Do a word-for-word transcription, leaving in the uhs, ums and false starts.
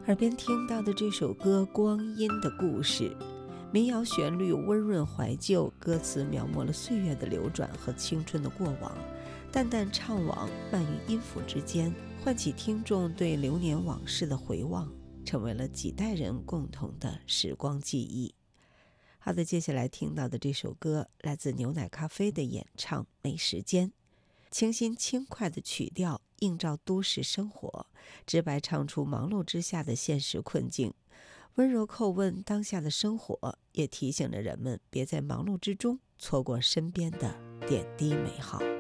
耳边听到的这首歌《光阴的故事》，民谣旋律温润怀旧，歌词描摹了岁月的流转和青春的过往，淡淡唱往，漫于音符之间，唤起听众对流年往事的回望，成为了几代人共同的时光记忆。好的，接下来听到的这首歌来自牛奶咖啡的演唱《没时间》，清新轻快的曲调映照都市生活，直白唱出忙碌之下的现实困境，温柔叩问当下的生活，也提醒着人们别在忙碌之中错过身边的点滴美好。